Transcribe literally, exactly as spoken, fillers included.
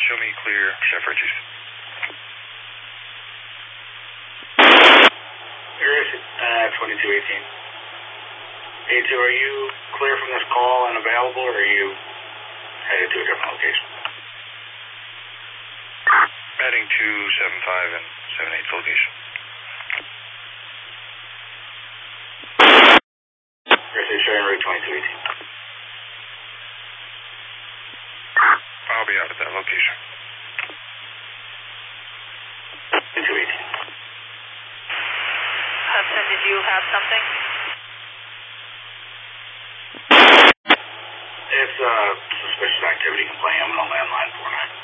Show me clear, Chef Richards. Here is uh, twenty-two eighteen. eighty-two, are you clear from this call and available, or are you headed to a different location? Heading to seven five and seven eight's location. Here's showing route twenty-two eighteen. I'll be out at that location. twenty-two eighteen. Hudson, did you have something? It's uh, suspicious activity complaint. I'm on landline four nine.